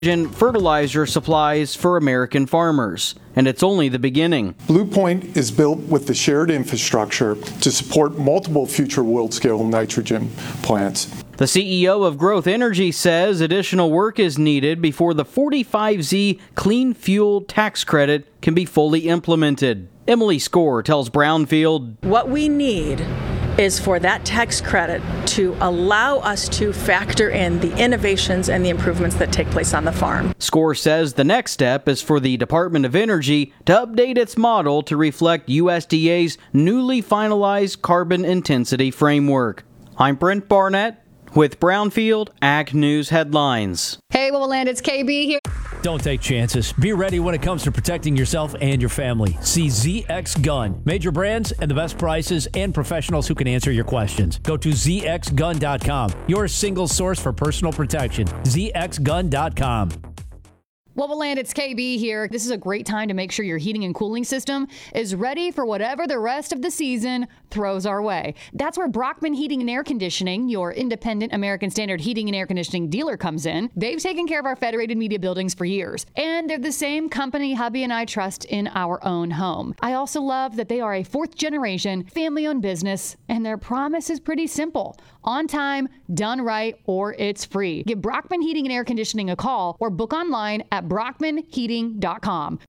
fertilizer supplies for American farmers, and it's only the beginning. Blue Point is built with the shared infrastructure to support multiple future world-scale nitrogen plants. The CEO of Growth Energy says additional work is needed before the 45Z clean fuel tax credit can be fully implemented. Emily Score tells Brownfield, what we need is for that tax credit to allow us to factor in the innovations and the improvements that take place on the farm. Score says the next step is for the Department of Energy to update its model to reflect USDA's newly finalized carbon intensity framework. I'm Brent Barnett with Brownfield Ag News Headlines. Hey, what will land? It's KB here. Don't take chances. Be ready when it comes to protecting yourself and your family. See ZX Gun. Major brands and the best prices and professionals who can answer your questions. Go to zxgun.com. Your single source for personal protection. zxgun.com. What will land? It's KB here. This is a great time to make sure your heating and cooling system is ready for whatever the rest of the season throws our way. That's where Brockman Heating and Air Conditioning, your independent American Standard heating and air conditioning dealer, comes in. They've taken care of our Federated Media buildings for years, and they're the same company hubby and I trust in our own home. I also love that they are a fourth-generation, family-owned business, and their promise is pretty simple. On time, done right, or it's free. Give Brockman Heating and Air Conditioning a call or book online at brockmanheating.com.